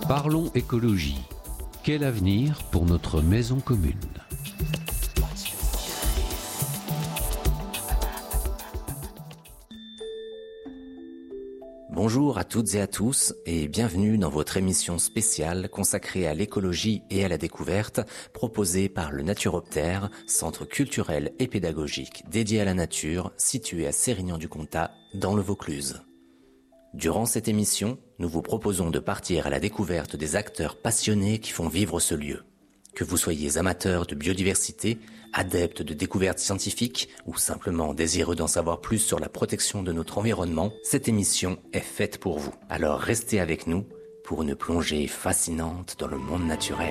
Parlons écologie. Quel avenir pour notre maison commune ? Bonjour à toutes et à tous et bienvenue dans votre émission spéciale consacrée à l'écologie et à la découverte proposée par le Naturoptère, centre culturel et pédagogique dédié à la nature situé à Sérignan-du-Comtat dans le Vaucluse. Durant cette émission, nous vous proposons de partir à la découverte des acteurs passionnés qui font vivre ce lieu. Que vous soyez amateur de biodiversité, adepte de découvertes scientifiques ou simplement désireux d'en savoir plus sur la protection de notre environnement, cette émission est faite pour vous. Alors restez avec nous pour une plongée fascinante dans le monde naturel.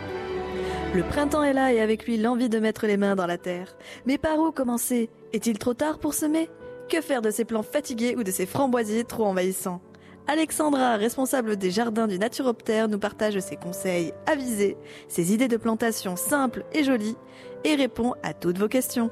Le printemps est là et avec lui l'envie de mettre les mains dans la terre. Mais par où commencer ? Est-il trop tard pour semer ? Que faire de ces plants fatigués ou de ces framboisiers trop envahissants ? Alexandra, responsable des jardins du Naturoptère, nous partage ses conseils avisés, ses idées de plantation simples et jolies et répond à toutes vos questions.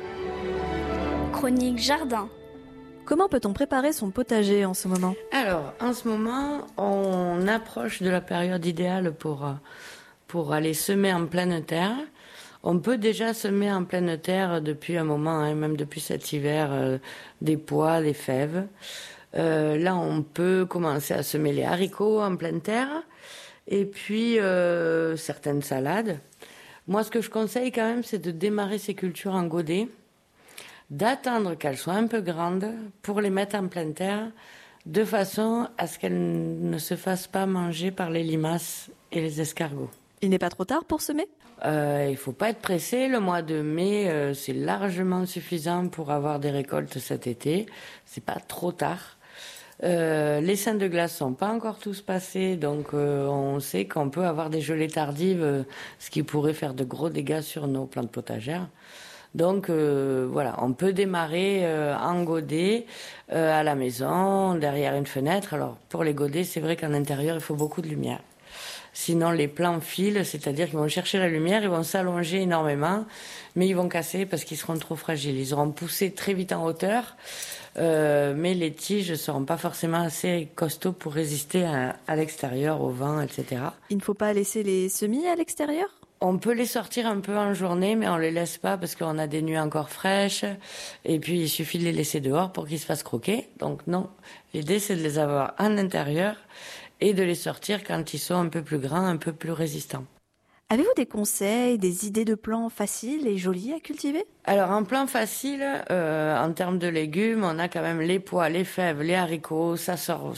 Chronique jardin. Comment peut-on préparer son potager en ce moment ? Alors, en ce moment, on approche de la période idéale pour aller semer en pleine terre. On peut déjà semer en pleine terre depuis un moment, même depuis cet hiver, des pois, des fèves. Là, on peut commencer à semer les haricots en pleine terre et puis certaines salades. Moi, ce que je conseille quand même, c'est de démarrer ces cultures en godet, d'attendre qu'elles soient un peu grandes pour les mettre en pleine terre, de façon à ce qu'elles ne se fassent pas manger par les limaces et les escargots. Il n'est pas trop tard pour semer ? Il faut pas être pressé. Le mois de mai, c'est largement suffisant pour avoir des récoltes cet été. C'est pas trop tard. Les seins de glace sont pas encore tous passés, donc on sait qu'on peut avoir des gelées tardives, ce qui pourrait faire de gros dégâts sur nos plantes potagères. Donc voilà, on peut démarrer en godet à la maison, derrière une fenêtre. Alors pour les godets, c'est vrai qu'en intérieur, il faut beaucoup de lumière. Sinon, les plants filent, c'est-à-dire qu'ils vont chercher la lumière, ils vont s'allonger énormément, mais ils vont casser parce qu'ils seront trop fragiles. Ils auront poussé très vite en hauteur, mais les tiges ne seront pas forcément assez costauds pour résister à l'extérieur, au vent, etc. Il ne faut pas laisser les semis à l'extérieur ? On peut les sortir un peu en journée, mais on les laisse pas parce qu'on a des nuits encore fraîches. Et puis, il suffit de les laisser dehors pour qu'ils se fassent croquer. Donc non, l'idée, c'est de les avoir en intérieur et de les sortir quand ils sont un peu plus grands, un peu plus résistants. Avez-vous des conseils, des idées de plants faciles et jolis à cultiver ? Alors, en plan facile, en termes de légumes, on a quand même les pois, les fèves, les haricots, ça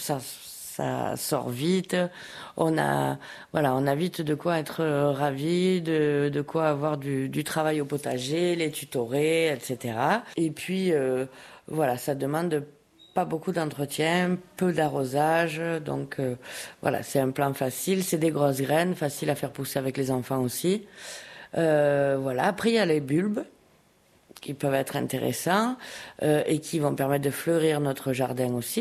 sort vite. On a vite de quoi être ravi, de quoi avoir du travail au potager, les tutorés, etc. Et puis, ça demande pas beaucoup d'entretien, peu d'arrosage, donc c'est un plan facile, c'est des grosses graines, facile à faire pousser avec les enfants aussi. Après il y a les bulbes qui peuvent être intéressants et qui vont permettre de fleurir notre jardin aussi.